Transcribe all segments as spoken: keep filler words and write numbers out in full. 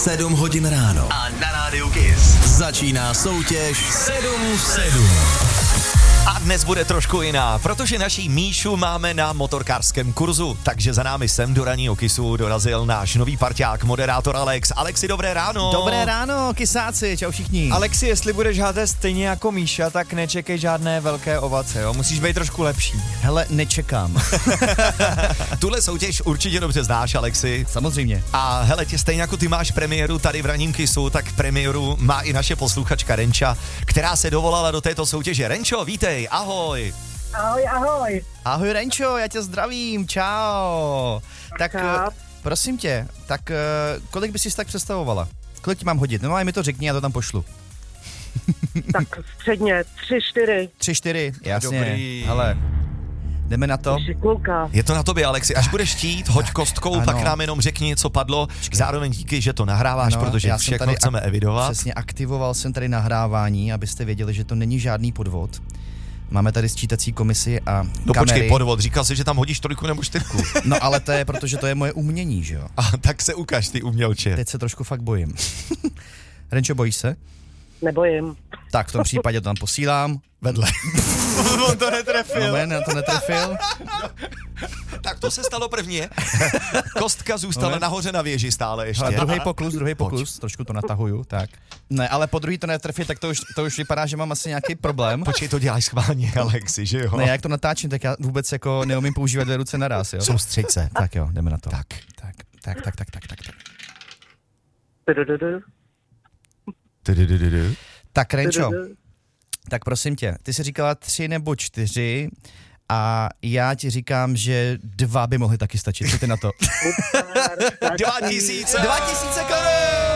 sedm hodin ráno. A na rádiu Kiss Začíná soutěž sedm v sedm. A dnes bude trošku jiná, protože naší Míšu máme na motorkářském kurzu, takže za námi sem do ranního Kissu dorazil náš nový parťák, moderátor Alex. Alexi, dobré ráno. Dobré ráno, Kisáci, čau všichni. Alexi, jestli budeš hádat stejně jako Míša, tak nečekej žádné velké ovace, jo? Musíš být trošku lepší. Hele, nečekám. Tuhle soutěž určitě dobře znáš, Alexi. Samozřejmě. A hele, tě stejně jako ty máš premiéru tady v ranním Kissu, tak premiéru má i naše posluchačka Renča, která se dovolala do této soutěže. Renčo, vítej. Ahoj. Ahoj, ahoj. Ahoj Renčo, já tě zdravím, čau. Tak Čau. eh, prosím tě, tak eh, kolik bys si tak představovala? Kolik ti mám hodit? No a mi to řekni, já to tam pošlu. Tak středně, tři, čtyři. Tři, čtyři, jasně. Dobrý. Hele, jdeme na to. Šikulka. Je to na tobě, Alexi. Až budeš chtít, hoď kostkou, Ano. pak nám jenom řekni, co padlo. Zároveň díky, že to nahráváš, No, protože já jsem všechno tady chceme ak- evidovat. Přesně, aktivoval jsem tady nahrávání, abyste věděli, že to není žádný podvod. Máme tady sčítací komisi a No kamery. počkej, podvod, říkal jsi, že tam hodíš trojku nebo čtyřku. No ale to je, protože to je moje umění, že jo? A tak se ukaž, ty umělče. Teď se trošku fakt bojím. Renčo, bojíš se? Nebojím. Tak v tom případě to tam posílám. Vedle. On to netrefil. Moment, já to netrefil. Tak to se stalo první. Kostka zůstala Moment. nahoře na věži stále ještě. Ale druhý poklus, druhý poklus, trošku to natahuju, tak. Ne, ale po druhý to netrefí, tak to už, to už vypadá, že mám asi nějaký problém. Počkej, to děláš schválně, Alexi, že jo? Ne, jak to natáčím, tak já vůbec jako neumím používat dvě ruce naraz, jo. Soustřeď se. Tak jo, jdeme na to. Tak. Tak, tak, tak, tak, tak, tak. tak. Tudududu, Tududududu. Tak Renčo, tududu. tak prosím tě, ty jsi říkala tři nebo čtyři a já ti říkám, že dva by mohly taky stačit. Co ty na to? Dva tisíce. Dva tisíce korun!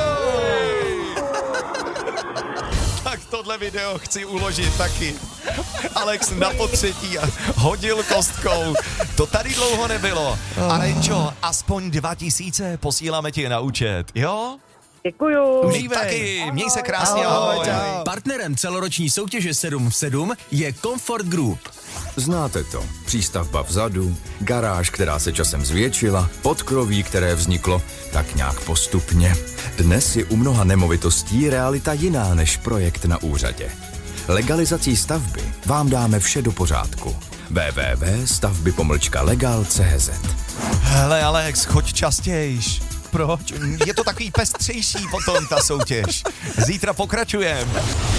Tak tohle video chci uložit taky. Alex na potřetí a hodil kostkou. To tady dlouho nebylo. A Renčo, aspoň dva tisíce posíláme ti na účet, jo? Děkuju. My Užívej. taky, měj se krásně, Ahoj, ahoj. čau. Partnerem celoroční soutěže sedm v sedm je Comfort Group. Znáte to. Přístavba vzadu, garáž, která se časem zvětšila, podkroví, které vzniklo tak nějak postupně. Dnes je u mnoha nemovitostí realita jiná než projekt na úřadě. Legalizací stavby vám dáme vše do pořádku. w w w tečka stavby pomlčka legal tečka c z Hele Alex, choď častějš. Proč? Je to takový pestřejší potom ta soutěž. Zítra pokračujeme.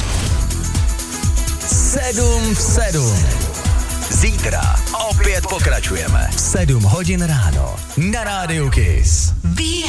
sedm v sedm. Zítra Opět pokračujeme. sedm hodin ráno na rádiu Kiss. Be